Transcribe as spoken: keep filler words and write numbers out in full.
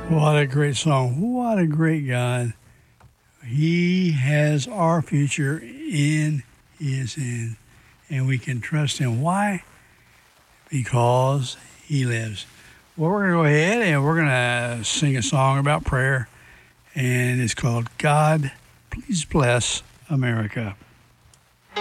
What a great song. What a great God. He has our future in his hand, and we can trust him. Why? Because he lives. Well, we're going to go ahead and we're going to sing a song about prayer, and it's called God, Please Bless America.